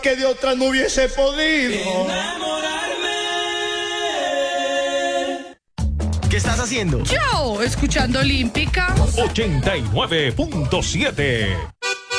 que de otra no hubiese podido enamorarme. ¿Qué estás haciendo? Yo, escuchando Olímpica. 89.7